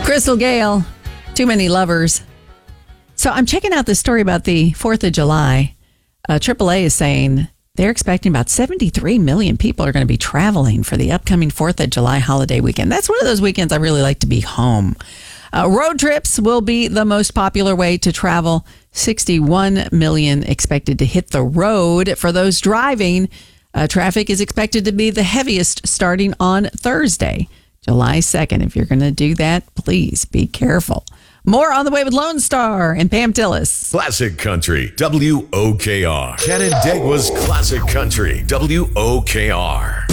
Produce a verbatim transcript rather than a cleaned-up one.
Crystal Gale, Too Many Lovers. So I'm checking out this story about the fourth of July. Uh, triple A is saying they're expecting about seventy-three million people are going to be traveling for the upcoming fourth of July holiday weekend. That's one of those weekends I really like to be home. Uh, road trips will be the most popular way to travel. sixty-one million expected to hit the road. For those driving, uh, traffic is expected to be the heaviest starting on Thursday, July second. If you're going to do that, please be careful. More on the way with Lone Star and Pam Tillis. Classic Country, W O K R. Canandaigua's Classic Country, W O K R.